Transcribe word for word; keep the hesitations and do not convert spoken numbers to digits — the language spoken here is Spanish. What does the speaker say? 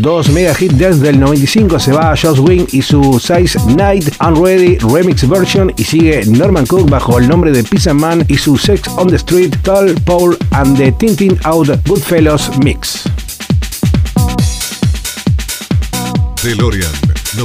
dos mega hits desde el noventa y cinco. Se va a Joss Wing y su Size Night Unready Remix Version, y sigue Norman Cook bajo el nombre de Pizza Man y su Sex on the Street, Tall Paul and the Tintin Out Goodfellas Mix. DeLorean